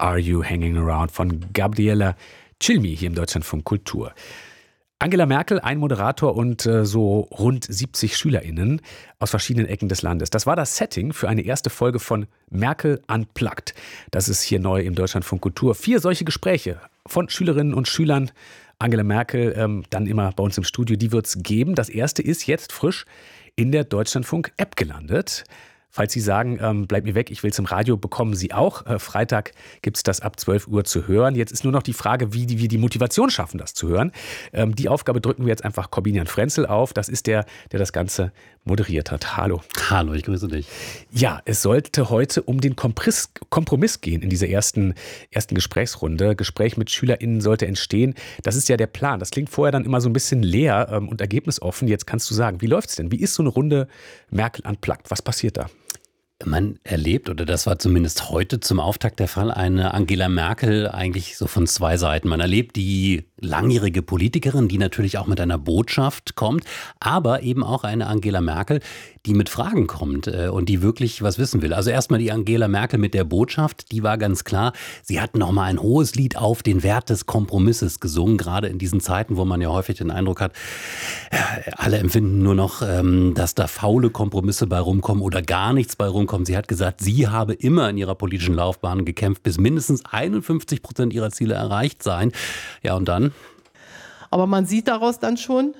Are You Hanging Around von Gabriela Cilmi hier im Deutschlandfunk Kultur. Angela Merkel, ein Moderator und so rund 70 SchülerInnen aus verschiedenen Ecken des Landes. Das war das Setting für eine erste Folge von Merkel Unplugged. Das ist hier neu im Deutschlandfunk Kultur. 4 solche Gespräche von Schülerinnen und Schülern. Angela Merkel dann immer bei uns im Studio, die wird es geben. Das erste ist jetzt frisch in der Deutschlandfunk-App gelandet. Falls Sie sagen, bleib mir weg, ich will es im Radio, bekommen Sie auch. Freitag gibt es das ab 12 Uhr zu hören. Jetzt ist nur noch die Frage, wie wir die Motivation schaffen, das zu hören. Die Aufgabe drücken wir jetzt einfach Corbinian Frenzel auf. Das ist der das Ganze moderiert hat. Hallo. Hallo, ich grüße dich. Ja, es sollte heute um den Kompromiss gehen in dieser ersten Gesprächsrunde. Gespräch mit SchülerInnen sollte entstehen. Das ist ja der Plan. Das klingt vorher dann immer so ein bisschen leer und ergebnisoffen. Jetzt kannst du sagen, wie läuft's denn? Wie ist so eine Runde Merkel Unplugged? Was passiert da? Man erlebt, oder das war zumindest heute zum Auftakt der Fall, eine Angela Merkel eigentlich so von 2 Seiten. Man erlebt die langjährige Politikerin, die natürlich auch mit einer Botschaft kommt, aber eben auch eine Angela Merkel, die mit Fragen kommt und die wirklich was wissen will. Also erstmal die Angela Merkel mit der Botschaft, die war ganz klar, sie hat nochmal ein hohes Lied auf den Wert des Kompromisses gesungen, gerade in diesen Zeiten, wo man ja häufig den Eindruck hat, alle empfinden nur noch, dass da faule Kompromisse bei rumkommen oder gar nichts bei rumkommt. Sie hat gesagt, sie habe immer in ihrer politischen Laufbahn gekämpft, bis mindestens 51% ihrer Ziele erreicht seien. Ja, und dann? Aber man sieht daraus dann schon,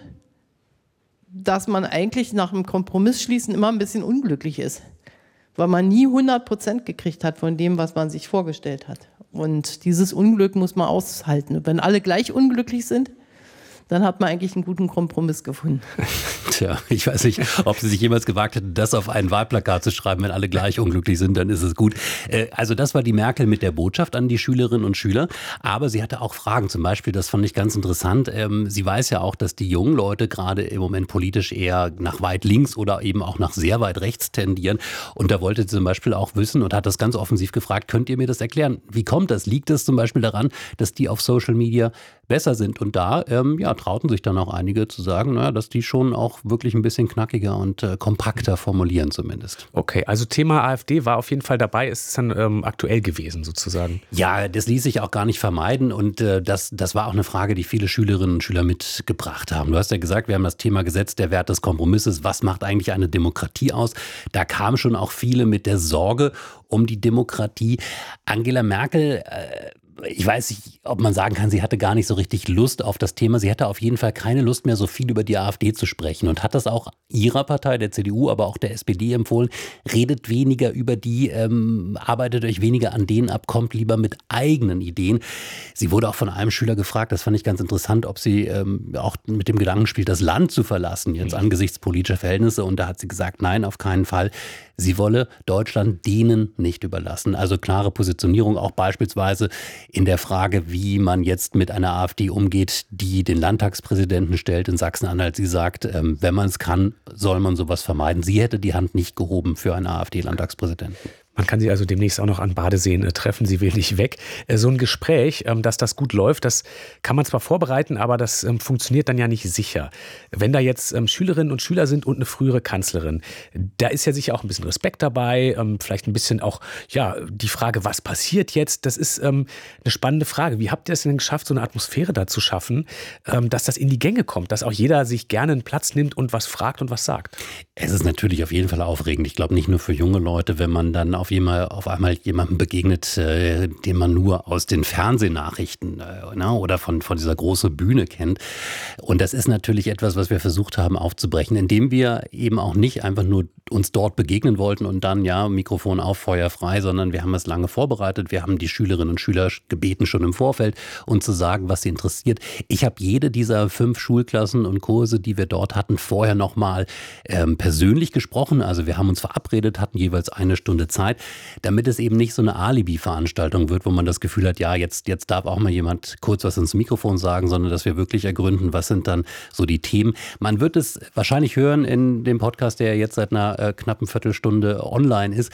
dass man eigentlich nach dem Kompromissschließen immer ein bisschen unglücklich ist, weil man nie 100% gekriegt hat von dem, was man sich vorgestellt hat. Und dieses Unglück muss man aushalten. Und wenn alle gleich unglücklich sind, dann hat man eigentlich einen guten Kompromiss gefunden. Tja, ich weiß nicht, ob sie sich jemals gewagt hätten, das auf ein Wahlplakat zu schreiben. Wenn alle gleich unglücklich sind, dann ist es gut. Also das war die Merkel mit der Botschaft an die Schülerinnen und Schüler. Aber sie hatte auch Fragen. Zum Beispiel, das fand ich ganz interessant, sie weiß ja auch, dass die jungen Leute gerade im Moment politisch eher nach weit links oder eben auch nach sehr weit rechts tendieren. Und da wollte sie zum Beispiel auch wissen und hat das ganz offensiv gefragt, könnt ihr mir das erklären? Wie kommt das? Liegt es zum Beispiel daran, dass die auf Social Media besser sind? Und da trauten sich dann auch einige zu sagen, dass die schon auch wirklich ein bisschen knackiger und kompakter formulieren zumindest. Okay, also Thema AfD war auf jeden Fall dabei, ist es dann aktuell gewesen sozusagen? Ja, das ließ sich auch gar nicht vermeiden und das war auch eine Frage, die viele Schülerinnen und Schüler mitgebracht haben. Du hast ja gesagt, wir haben das Thema gesetzt, der Wert des Kompromisses, was macht eigentlich eine Demokratie aus? Da kamen schon auch viele mit der Sorge um die Demokratie. Angela Merkel ich weiß nicht, ob man sagen kann, sie hatte gar nicht so richtig Lust auf das Thema. Sie hatte auf jeden Fall keine Lust mehr, so viel über die AfD zu sprechen und hat das auch ihrer Partei, der CDU, aber auch der SPD empfohlen. Redet weniger über die, arbeitet euch weniger an denen ab, kommt lieber mit eigenen Ideen. Sie wurde auch von einem Schüler gefragt, das fand ich ganz interessant, ob sie auch mit dem Gedanken spielt, das Land zu verlassen, jetzt angesichts politischer Verhältnisse. Und da hat sie gesagt, nein, auf keinen Fall. Sie wolle Deutschland denen nicht überlassen. Also klare Positionierung, auch beispielsweise in der Frage, wie man jetzt mit einer AfD umgeht, die den Landtagspräsidenten stellt in Sachsen-Anhalt. Sie sagt, wenn man es kann, soll man sowas vermeiden. Sie hätte die Hand nicht gehoben für einen AfD-Landtagspräsidenten. Man kann sie also demnächst auch noch an Badeseen treffen. Sie will nicht weg. So ein Gespräch, dass das gut läuft, das kann man zwar vorbereiten, aber das funktioniert dann ja nicht sicher. Wenn da jetzt Schülerinnen und Schüler sind und eine frühere Kanzlerin, da ist ja sicher auch ein bisschen Respekt dabei, vielleicht ein bisschen auch die Frage, was passiert jetzt? Das ist eine spannende Frage. Wie habt ihr es denn geschafft, so eine Atmosphäre da zu schaffen, dass das in die Gänge kommt, dass auch jeder sich gerne einen Platz nimmt und was fragt und was sagt? Es ist natürlich auf jeden Fall aufregend. Ich glaube nicht nur für junge Leute, wenn man dann auf einmal jemandem begegnet, den man nur aus den Fernsehnachrichten oder von dieser großen Bühne kennt. Und das ist natürlich etwas, was wir versucht haben aufzubrechen, indem wir eben auch nicht einfach nur uns dort begegnen wollten und dann Mikrofon auf, Feuer frei, sondern wir haben es lange vorbereitet. Wir haben die Schülerinnen und Schüler gebeten, schon im Vorfeld uns zu sagen, was sie interessiert. Ich habe jede dieser 5 Schulklassen und Kurse, die wir dort hatten, vorher nochmal persönlich gesprochen. Also wir haben uns verabredet, hatten jeweils 1 Stunde Zeit, damit es eben nicht so eine Alibi-Veranstaltung wird, wo man das Gefühl hat, jetzt darf auch mal jemand kurz was ins Mikrofon sagen, sondern dass wir wirklich ergründen, was sind dann so die Themen. Man wird es wahrscheinlich hören in dem Podcast, der jetzt seit einer knappen Viertelstunde online ist.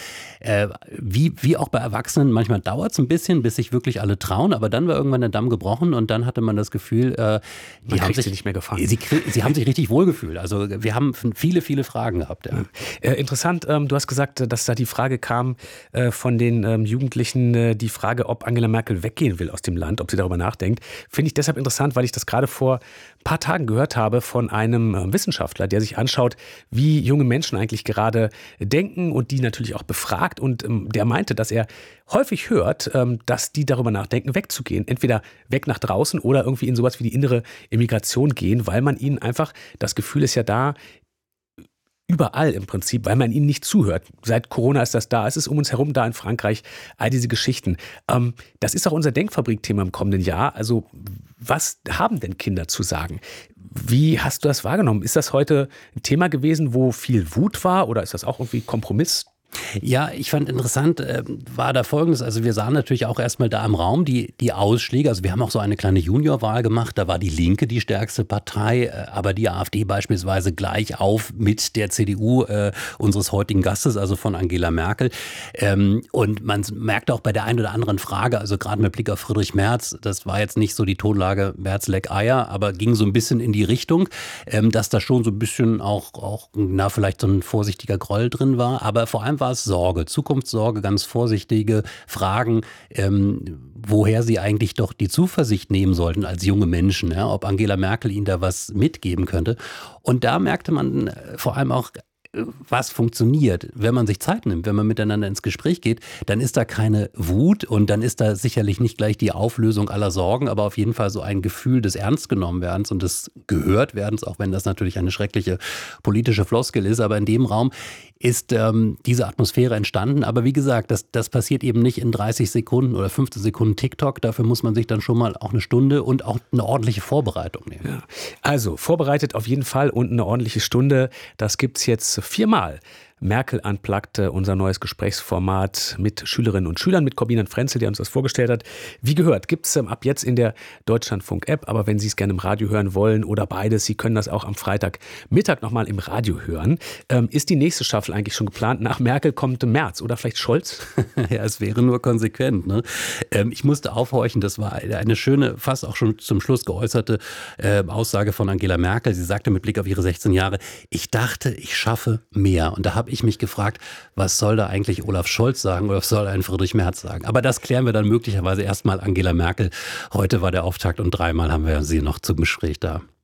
Wie auch bei Erwachsenen, manchmal dauert es ein bisschen, bis sich wirklich alle trauen, aber dann war irgendwann der Damm gebrochen und dann hatte man das Gefühl, die haben sich nicht mehr gefangen. Sie haben sich richtig wohlgefühlt. Also wir haben viele, viele Fragen gehabt. Ja. Interessant, du hast gesagt, dass da die Frage kam, kam von den Jugendlichen die Frage, ob Angela Merkel weggehen will aus dem Land, ob sie darüber nachdenkt. Finde ich deshalb interessant, weil ich das gerade vor ein paar Tagen gehört habe von einem Wissenschaftler, der sich anschaut, wie junge Menschen eigentlich gerade denken und die natürlich auch befragt. Und der meinte, dass er häufig hört, dass die darüber nachdenken, wegzugehen. Entweder weg nach draußen oder irgendwie in sowas wie die innere Immigration gehen, weil man ihnen einfach, das Gefühl ist ja da, überall im Prinzip, weil man ihnen nicht zuhört. Seit Corona ist das da, es ist um uns herum da in Frankreich, all diese Geschichten. Das ist auch unser Denkfabrik-Thema im kommenden Jahr. Also was haben denn Kinder zu sagen? Wie hast du das wahrgenommen? Ist das heute ein Thema gewesen, wo viel Wut war oder ist das auch irgendwie Kompromiss? Ja, ich fand interessant, war da Folgendes, also wir sahen natürlich auch erstmal da im Raum die Ausschläge, also wir haben auch so eine kleine Juniorwahl gemacht, da war die Linke die stärkste Partei, aber die AfD beispielsweise gleich auf mit der CDU unseres heutigen Gastes, also von Angela Merkel, und man merkt auch bei der einen oder anderen Frage, also gerade mit Blick auf Friedrich Merz, das war jetzt nicht so die Tonlage Merz leck Eier, aber ging so ein bisschen in die Richtung, dass da schon so ein bisschen auch vielleicht so ein vorsichtiger Groll drin war, aber vor allem war es Sorge, Zukunftssorge, ganz vorsichtige Fragen, woher sie eigentlich doch die Zuversicht nehmen sollten als junge Menschen, ja, ob Angela Merkel ihnen da was mitgeben könnte. Und da merkte man vor allem auch, was funktioniert. Wenn man sich Zeit nimmt, wenn man miteinander ins Gespräch geht, dann ist da keine Wut und dann ist da sicherlich nicht gleich die Auflösung aller Sorgen, aber auf jeden Fall so ein Gefühl des Ernstgenommenwerdens und des Gehörtwerdens, auch wenn das natürlich eine schreckliche politische Floskel ist, aber in dem Raum ist diese Atmosphäre entstanden. Aber wie gesagt, das passiert eben nicht in 30 Sekunden oder 15 Sekunden TikTok. Dafür muss man sich dann schon mal auch eine Stunde und auch eine ordentliche Vorbereitung nehmen. Ja. Also vorbereitet auf jeden Fall und eine ordentliche Stunde. Das gibt's jetzt 4-mal. Merkel Unplugged, unser neues Gesprächsformat mit Schülerinnen und Schülern, mit Corbinian Frenzel, der uns das vorgestellt hat. Wie gehört, gibt es ab jetzt in der Deutschlandfunk-App, aber wenn Sie es gerne im Radio hören wollen oder beides, Sie können das auch am Freitagmittag nochmal im Radio hören. Ist die nächste Staffel eigentlich schon geplant? Nach Merkel kommt Merz oder vielleicht Scholz? Ja, es wäre nur konsequent. Ne? Ich musste aufhorchen, das war eine schöne, fast auch schon zum Schluss geäußerte Aussage von Angela Merkel. Sie sagte mit Blick auf ihre 16 Jahre, ich dachte, ich schaffe mehr. Und da habe ich mich gefragt, was soll da eigentlich Olaf Scholz sagen oder was soll ein Friedrich Merz sagen? Aber das klären wir dann möglicherweise erstmal Angela Merkel. Heute war der Auftakt und 3-mal haben wir sie noch zum Gespräch da.